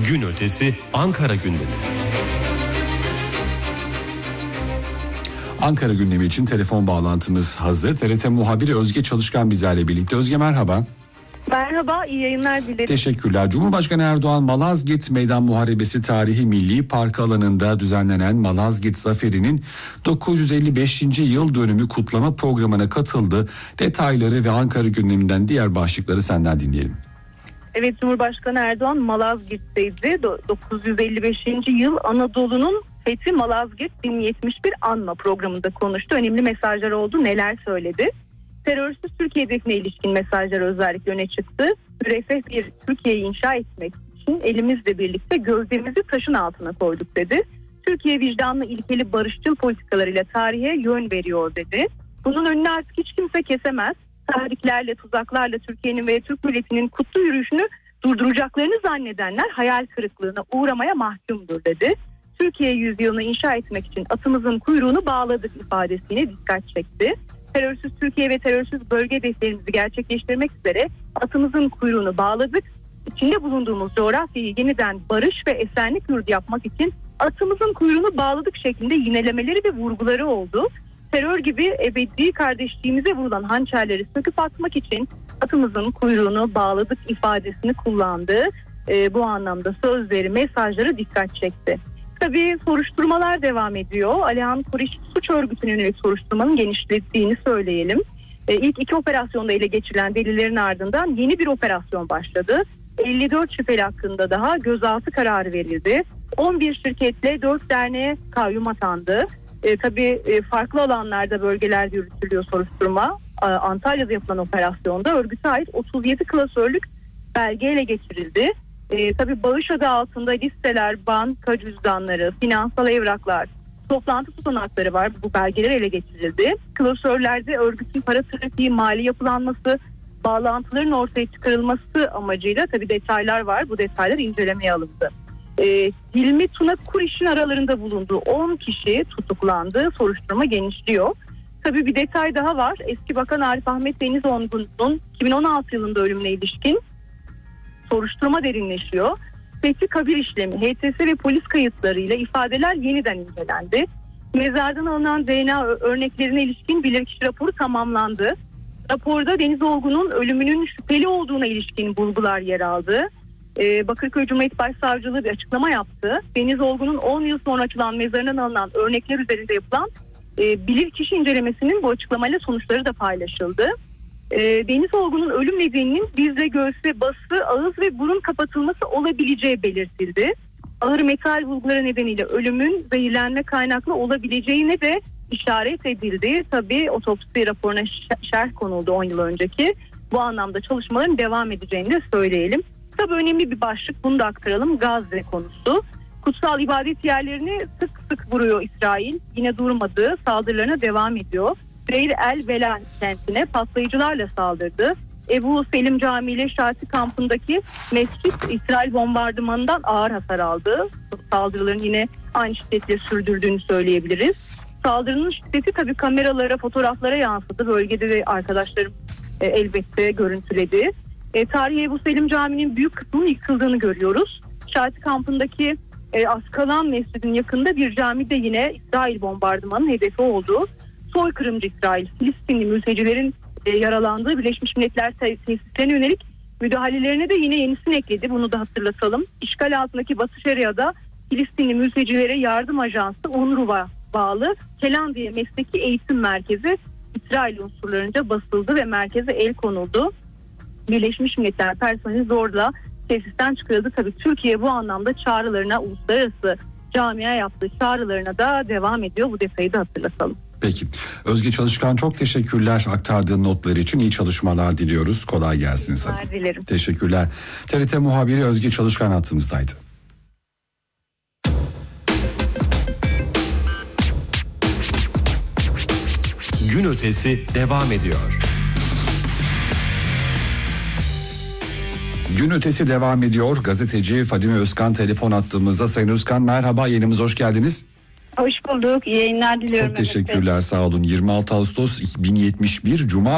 Gün ötesi Ankara gündemi. Ankara gündemi için telefon bağlantımız hazır. TRT muhabiri Özge Çalışkan bizlerle birlikte. Özge merhaba. Merhaba, iyi yayınlar dilerim. Teşekkürler. Cumhurbaşkanı Erdoğan, Malazgirt Meydan Muharebesi Tarihi Milli Parkı alanında düzenlenen Malazgirt Zaferi'nin 955. yıl dönümü kutlama programına katıldı. Detayları ve Ankara gündeminden diğer başlıkları senden dinleyelim. Evet, Cumhurbaşkanı Erdoğan Malazgirt'teydi. 955. yıl Anadolu'nun fethi Malazgirt 1071 anma programında konuştu. Önemli mesajlar oldu. Neler söyledi? Terörsüz Türkiye hedefine ilişkin mesajlar özellikle öne çıktı. Müreffeh bir Türkiye'yi inşa etmek için elimizle birlikte gövdemizi taşın altına koyduk dedi. Türkiye vicdanlı, ilkeli, barışçıl politikalarıyla tarihe yön veriyor dedi. Bunun önüne artık hiç kimse kesemez. Tahriklerle, tuzaklarla Türkiye'nin ve Türk milletinin kutlu yürüyüşünü durduracaklarını zannedenler hayal kırıklığına uğramaya mahkumdur dedi. Türkiye yüzyılını inşa etmek için atımızın kuyruğunu bağladık ifadesine dikkat çekti. Terörsüz Türkiye ve terörsüz bölge hedeflerimizi gerçekleştirmek üzere atımızın kuyruğunu bağladık. İçinde bulunduğumuz coğrafyayı yeniden barış ve esenlik yurdu yapmak için atımızın kuyruğunu bağladık şeklinde yinelemeleri ve vurguları oldu. Terör gibi ebedi kardeşliğimize vurulan hançerleri söküp atmak için atımızın kuyruğunu bağladık ifadesini kullandı. Bu anlamda sözleri, mesajları dikkat çekti. Tabii soruşturmalar devam ediyor. Alihan Kuriş suç örgütüne yönelik soruşturmanın genişlettiğini söyleyelim. İlk 2 operasyonda ele geçirilen delillerin ardından yeni bir operasyon başladı. 54 şüpheli hakkında daha gözaltı kararı verildi. 11 şirketle 4 derneğe kayyum atandı. Tabii farklı alanlarda, bölgelerde yürütülüyor soruşturma. Antalya'da yapılan operasyonda örgüte ait 37 klasörlük belge ele geçirildi. Tabii bağış adı altında listeler, banka cüzdanları, finansal evraklar, toplantı tutanakları var. Bu belgeler ele geçirildi. Klasörlerde örgütün para trafiği, mali yapılanması, bağlantıların ortaya çıkarılması amacıyla tabii detaylar var. Bu detaylar incelemeye alındı. Hilmi Tuna Kuriş'in aralarında bulunduğu 10 kişi tutuklandı. Soruşturma genişliyor. Tabii bir detay daha var. Eski Bakan Arif Ahmet Denizoğlu'nun 2016 yılında ölümüne ilişkin soruşturma derinleşiyor. Fethi kabir işlemi, HTS ve polis kayıtlarıyla ifadeler yeniden incelendi. Mezardan alınan DNA örneklerine ilişkin bilirkişi raporu tamamlandı. Raporda Denizoğlu'nun ölümünün şüpheli olduğuna ilişkin bulgular yer aldı. Bakırköy Cumhuriyet Başsavcılığı bir açıklama yaptı. Denizoğlu'nun 10 yıl sonra açılan mezarından alınan örnekler üzerinde yapılan bilirkişi incelemesinin bu açıklamayla sonuçları da paylaşıldı. Denizoğlu'nun ölüm nedeninin dizle, göğüs, bası, ağız ve burun kapatılması olabileceği belirtildi. Ağır metal bulguları nedeniyle ölümün zehirlenme kaynaklı olabileceğine de işaret edildi. Tabii otopsi raporuna şerh konuldu 10 yıl önceki. Bu anlamda çalışmaların devam edeceğini de söyleyelim. Tabii önemli bir başlık, bunu da aktaralım. Gazze konusu. Kutsal ibadet yerlerini sık sık vuruyor İsrail. Yine durmadı, saldırılarına devam ediyor. Deir el Bela kentine patlayıcılarla saldırdı. Ebu Selim Camii ile Şati kampındaki mescit İsrail bombardımanından ağır hasar aldı. Saldırıların yine aynı şiddetle sürdürdüğünü söyleyebiliriz. Saldırının şiddeti tabii kameralara, fotoğraflara yansıdı. Bölgede de arkadaşlarım elbette görüntüledi. Tarihi Ebu Selim Camii'nin büyük kısmının yıkıldığını görüyoruz. Şati kampındaki Askalan Mescid'in yakında bir camide yine İsrail bombardımanının hedefi oldu. Soykırımcı İsrail, Filistinli mültecilerin yaralandığı Birleşmiş Milletler tesislerine yönelik müdahalelerine de yine yenisini ekledi. Bunu da hatırlatalım. İşgal altındaki Batı Şeria'da Filistinli mültecilere yardım ajansı UNRWA bağlı Kelandiye Mesleki Eğitim Merkezi İsrail unsurlarınca basıldı ve merkeze el konuldu. Birleşmiş Milletler personeli zorla tesisten çıkarıldı. Tabii Türkiye bu anlamda çağrılarına, uluslararası camiaya yaptığı çağrılarına da devam ediyor. Bu detayı da hatırlatalım. Peki. Özge Çalışkan, çok teşekkürler aktardığın notlar için. İyi çalışmalar diliyoruz. Kolay gelsin sana. Dilerim. Teşekkürler. TRT muhabiri Özge Çalışkan hattımızdaydı. Gün ötesi devam ediyor. Gün ötesi devam ediyor. Gazeteci Fadime Özkan telefon attığımızda. Sayın Özkan merhaba, yayınımıza hoş geldiniz. Hoş bulduk. İyi yayınlar diliyorum. Çok teşekkürler, sağ olun. 26 Ağustos 2071 Cuma